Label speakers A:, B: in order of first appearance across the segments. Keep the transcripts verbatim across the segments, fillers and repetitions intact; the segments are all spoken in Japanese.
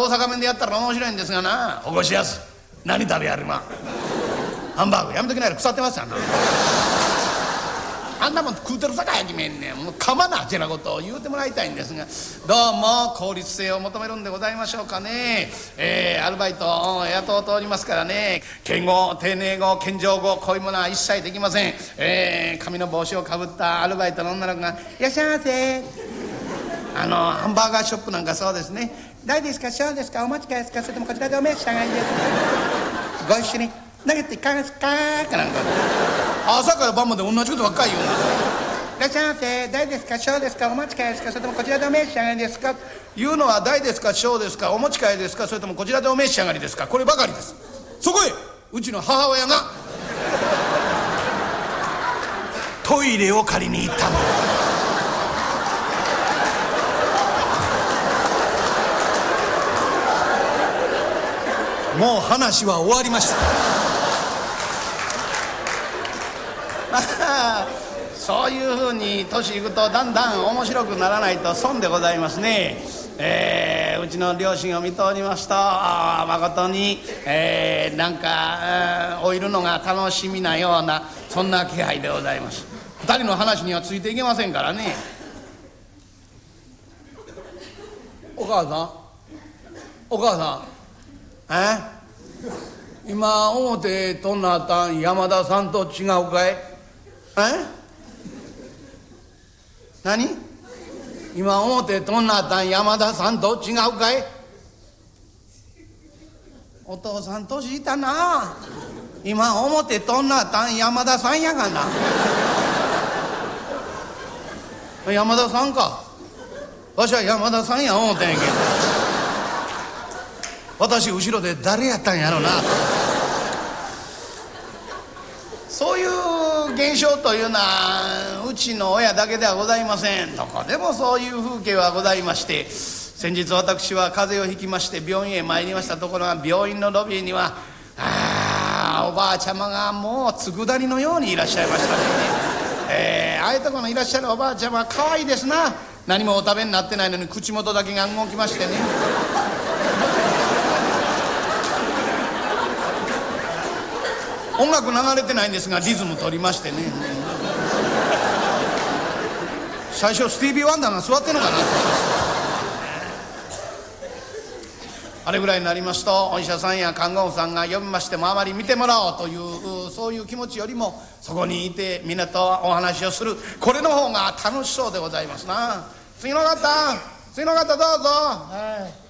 A: 大阪弁でやったら面白いんですがな。おこしやす何食べやるまハンバーグやめときなよ、腐ってますやんな。あんなもん食うてるさかいきめんねん。もうかまなてなことを言うてもらいたいんですが、どうも効率性を求めるんでございましょうかね。えー、アルバイトを雇うておりますからね、敬語丁寧語謙譲語こういうものは一切できません。えー、紙の帽子をかぶったアルバイトの女の子が「いらっしゃいませ」あのハンバーガーショップなんかそうですね。「大ですか小ですかお持ち帰りですかそれともこちらでお召し上がりですかご一緒にナゲットいかがですか」かなんか朝から晩まで同じことばっかり言うな。「いらっしゃいませ大ですか小ですかお持ち帰りですかそれともこちらでお召し上がりですか」言うのは大ですか小ですかお持ち帰りですかそれともこちらでお召し上がりですか、こればかりです。そこへうちの母親がトイレを借りに行ったの。もう話は終わりました。そういうふうに年いくとだんだん面白くならないと損でございますね。えー、うちの両親を見ておりますと誠に、えー、なんか老いるのが楽しみなようなそんな気配でございます。二人の話にはついていけませんからね。お母さんお母さんえ今表とんなったん山田さんと違うかい。え何今表とんなったん山田さんと違うかい。お父さん年いたな。今表とんなったん山田さんやがな。山田さんか。わしは山田さんや思うてんやけど私後ろで誰やったんやろな。そういう現象というのはうちの親だけではございません。どこでもそういう風景はございまして、先日私は風邪をひきまして病院へ参りましたところが、病院のロビーにはあおばあちゃまがもう佃煮のようにいらっしゃいましたね。えー、ああいうところにいらっしゃるおばあちゃまは可愛いですな。何もお食べになってないのに口元だけが動きましてね。音楽流れてないんですがリズム取りましてね。最初スティービー・ワンダーが座ってんのかな。あれぐらいになりますとお医者さんや看護婦さんが呼びましてもあまり見てもらおうというそういう気持ちよりもそこにいてみんなとお話をする、これの方が楽しそうでございますな。次の方次の方どうぞ。はい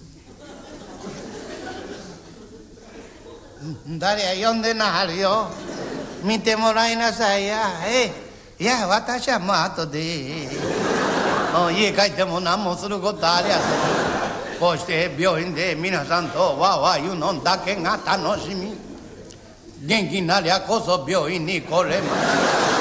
A: 誰や呼んでなはるよ。見てもらいなさいや。えいや私はもう後でもう家帰っても何もすることありゃせん。こうして病院で皆さんとわーわー言うのだけが楽しみ。元気になりゃこそ病院に来れます。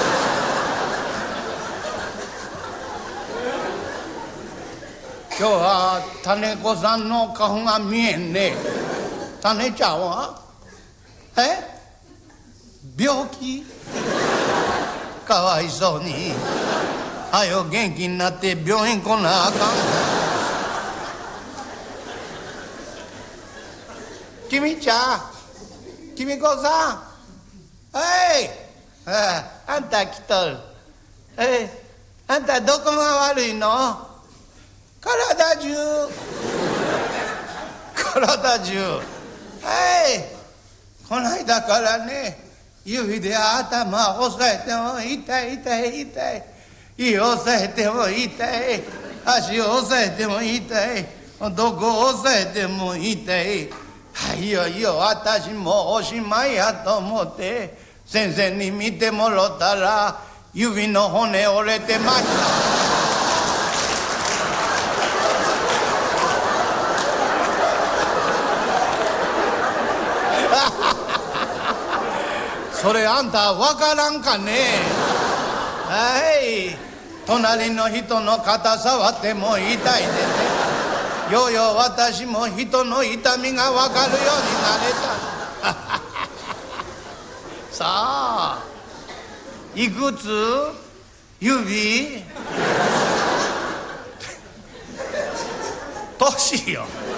A: 今日は種子さんの顔が見えんね。種ちゃんはえ病気かわいそうに。はよ元気になって病院来なあかん。君ちゃん君子さんはい、ああ、あんた来とる。えあんたどこが悪いの。体中体中はいこないだからね指で頭押さえても痛い痛い痛い、胃を押さえても痛い、足を押さえても痛い、どこを押さえても痛い。はいよいよ私もおしまいやと思って先生に見てもろたら指の骨折れてました。それあんたわからんかね。はい隣の人の肩触っても痛いでね。ようよう私も人の痛みがわかるようになれた。さあいくつ指年よ